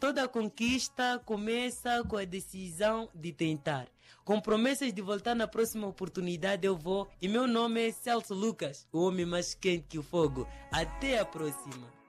Toda conquista começa com a decisão de tentar. Com promessas de voltar na próxima oportunidade eu vou. E meu nome é Celso Lucas, o homem mais quente que o fogo. Até a próxima.